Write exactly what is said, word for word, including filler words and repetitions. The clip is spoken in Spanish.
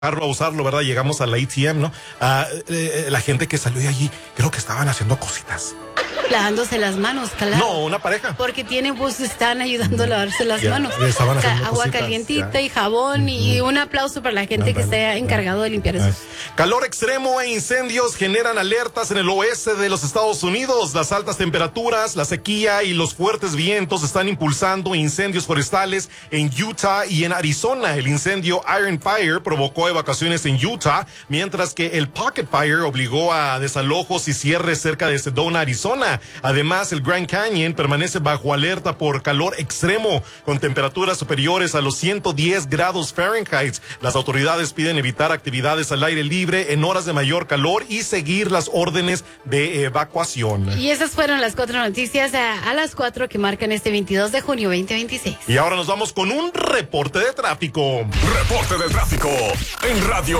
a usarlo, ¿verdad? Llegamos a la A T M, ¿no? Ah, eh, la gente que salió de allí, creo que estaban haciendo cositas. Lavándose las manos, claro. No, una pareja. Porque tienen bus, están ayudando a lavarse las Ya, manos. estaban haciendo Ca- agua cositas, calientita ya. y jabón. Y un aplauso para la gente No, que bueno, esté encargado de limpiar eso. Calor extremo e incendios generan alertas en el oeste de los Estados Unidos. Las altas temperaturas, la sequía y los fuertes vientos están impulsando incendios forestales en Utah y en Arizona. El incendio Iron Fire provocó evacuaciones en Utah, mientras que el Pocket Fire obligó a desalojos y cierres cerca de Sedona, Arizona. Además, el Grand Canyon permanece bajo alerta por calor extremo, con temperaturas superiores a los ciento diez grados Fahrenheit. Las autoridades piden evitar actividades al aire libre en horas de mayor calor y seguir las órdenes de evacuación. Y esas fueron las cuatro noticias a, a las cuatro que marcan este veintidós de junio veinte veintiséis. Y ahora nos vamos con un reporte de tráfico. Reporte de tráfico en Radio